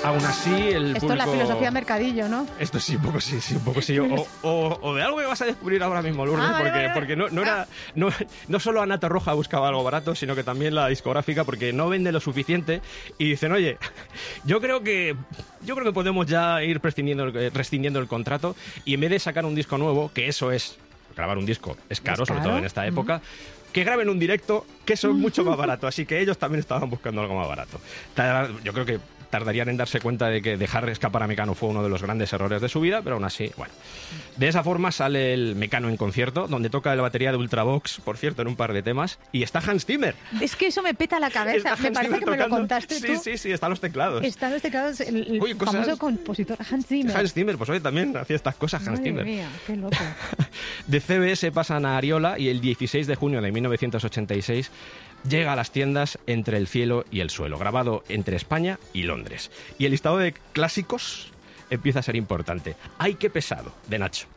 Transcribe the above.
Aún así, el Esto público... es la filosofía mercadillo, ¿no? Esto sí, un poco sí, un poco sí. O de algo que vas a descubrir ahora mismo, Lourdes, porque no solo Anato Roja buscaba algo barato, sino que también la discográfica, porque no vende lo suficiente y dicen, oye, yo creo que podemos ya ir rescindiendo el contrato, y en vez de sacar un disco nuevo, que eso es, grabar un disco es caro, sobre todo en esta época, que graben un directo, que eso es mucho más barato. Así que ellos también estaban buscando algo más barato. Yo creo que tardarían en darse cuenta de que dejar escapar a Mecano fue uno de los grandes errores de su vida, pero aún así, bueno. De esa forma sale el Mecano en concierto, donde toca la batería de Ultravox, por cierto, en un par de temas, y está Hans Zimmer. Es que eso me peta la cabeza. Me parece que me lo contaste tú. Sí, están los teclados. Están los teclados, el famoso compositor Hans Zimmer. Hans Zimmer, pues hoy también hacía estas cosas Hans Zimmer. Madre mía, qué loco. De CBS pasan a Ariola y el 16 de junio de 1986 llega a las tiendas Entre el cielo y el suelo, grabado entre España y Londres. Y el listado de clásicos empieza a ser importante. ¡Ay, qué pesado!, de Nacho.